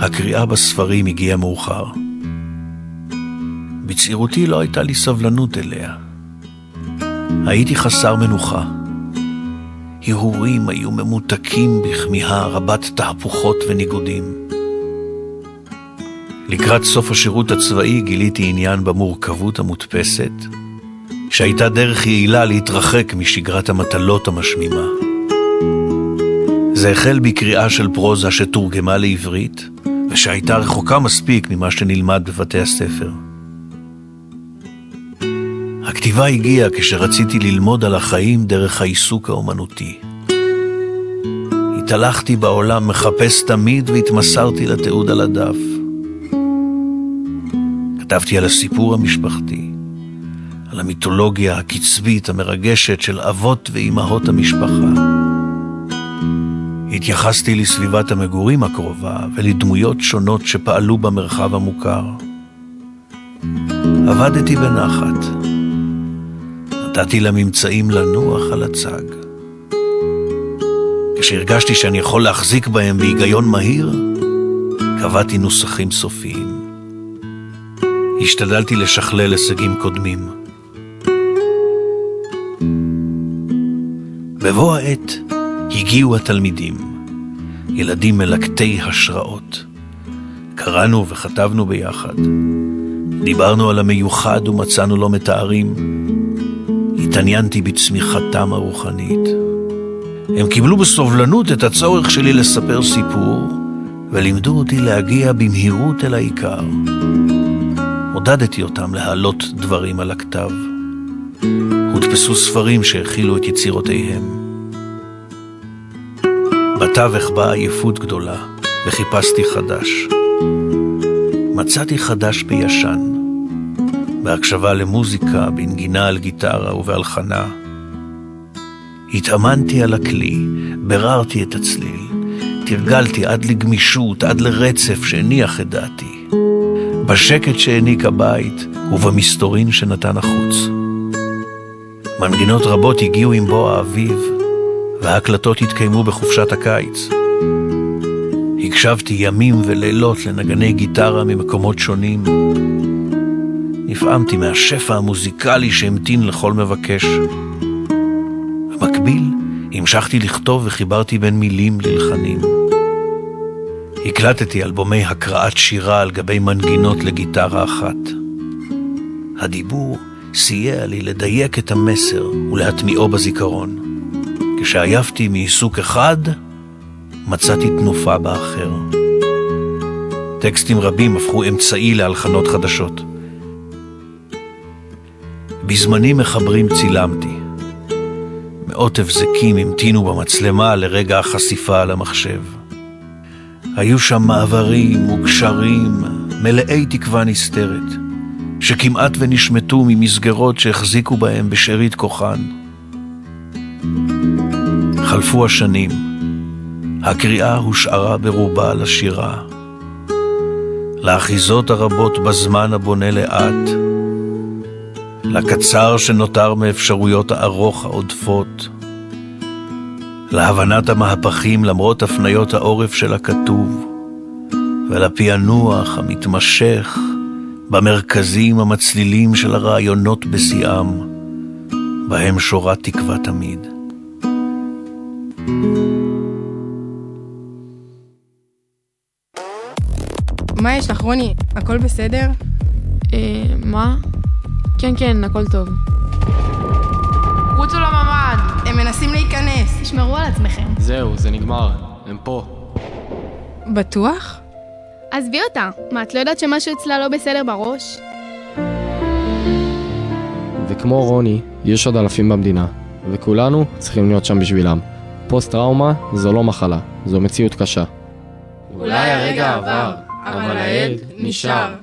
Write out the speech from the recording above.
הקריאה בספרים הגיעה מאוחר. בצעירותי לא הייתה לי סבלנות אליה. הייתי חסר מנוחה. הרהורים היו ממותקים בכמיהה רבת תהפוכות וניגודים. לקראת סוף השירות הצבאי גיליתי עניין במורכבות המודפסת, שהייתה דרך יעילה להתרחק משגרת המטלות המשמימה. זה החל בקריאה של פרוזה שתורגמה לעברית, ושהייתה רחוקה מספיק ממה שנלמד בבתי הספר. הכתיבה הגיעה כשרציתי ללמוד על החיים דרך העיסוק האומנותי. התהלכתי בעולם מחפש תמיד והתמסרתי לתיעוד על הדף. כתבתי על הסיפור המשפחתי, על המיתולוגיה הקצבית המרגשת של אבות ואימהות המשפחה. התייחסתי לסביבת המגורים הקרובה ולדמויות שונות שפעלו במרחב המוכר. עבדתי בנחת. נתתי לממצאים לנוח על הצג. כשהרגשתי שאני יכול להחזיק בהם בהיגיון מהיר, קבעתי נוסחים סופיים. השתדלתי לשכלל הישגים קודמים. בבוא העת הגיעו התלמידים, ילדים מלקטי השראות. קראנו וכתבנו ביחד. דיברנו על המיוחד ומצאנו לו מתארים. התעניינתי בצמיחתם הרוחנית. הם קיבלו בסובלנות את הצורך שלי לספר סיפור, ולימדו אותי להגיע במהירות אל העיקר. עודדתי אותם להעלות דברים על הכתב. הודפסו ספרים שהכילו את יצירותיהם. בתווך באה עייפות גדולה, וחיפשתי חדש. מצאתי חדש בישן, בהקשבה למוזיקה, בנגינה על גיטרה ובהלחנה. התאמנתי על הכלי, בררתי את הצליל, תרגלתי עד לגמישות, עד לרצף שהניח את דעתי, בשקט שהעניק הבית ובמסתורין שנתן החוץ. מנגינות רבות הגיעו עם בוא האביב, וההקלטות התקיימו בחופשת הקיץ. הקשבתי ימים ולילות לנגני גיטרה ממקומות שונים. נפעמתי מהשפע המוזיקלי שהמתין לכל מבקש. במקביל, המשכתי לכתוב וחיברתי בין מילים ללחנים. הקלטתי אלבומי הקראת שירה על גבי מנגינות לגיטרה אחת. הדיבור סייע לי לדייק את המסר ולהטמיעו בזיכרון. כשעייפתי מעיסוק אחד, מצאתי תנופה באחר. טקסטים רבים הפכו אמצעי להלחנות חדשות. בזמנים מחברים צילמתי. מאות הבזקים המתינו במצלמה לרגע החשיפה על המחשב. היו שם מעברים וגשרים מלאי תקווה נסתרת, שכמעט ונשמטו ממסגרות שהחזיקו בהם בשארית כוחן. חלפו השנים. הקריאה הושארה ברובה לשירה. לאחיזות הרבות בזמן הבונה לאט, לקצר שנותר מאפשרויות הארוך העודפות, להבנת המהפכים למרות הפניות העורף של הכתוב, ולפענוח המתמשך במרכזים המצלילים של הרעיונות בשיאם, בהם שורה תקווה תמיד. מה יש לך, רוני? הכל בסדר? מה? כן, הכל טוב. רוצו לממ"ד! הם מנסים להיכנס. תשמרו על עצמכם. זהו, זה נגמר. הם פה. בטוח? עזבי אותה. מה, את לא יודעת שמשהו אצלה לא בסדר בראש? וכמו רוני, יש עוד אלפים במדינה, וכולנו צריכים להיות שם בשבילם. פוסט-טראומה זו לא מחלה, זו מציאות קשה. אולי הרגע עבר, אבל העד נשאר.